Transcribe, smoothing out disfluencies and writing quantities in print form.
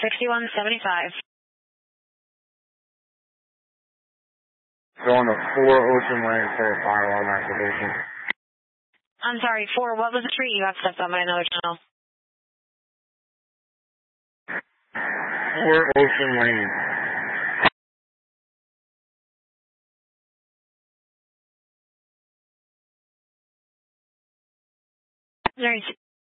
6175. Going to 4 Ocean Lane for a fire alarm activation. I'm sorry, 4, what was the street you got stepped on by another channel? 4 Ocean Lane. There's